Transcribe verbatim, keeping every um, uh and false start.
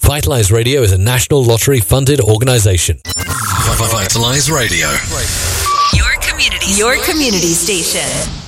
Vitalize Radio is a National Lottery funded organization. Vitalize Radio. Your community, your community station.